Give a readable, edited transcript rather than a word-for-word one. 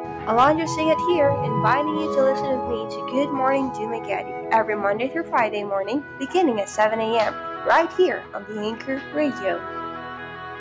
Alonjo Singat here, inviting you to listen with me to Good Morning Dumaguete every Monday through Friday morning, beginning at 7 a.m., right here on the Anchor Radio.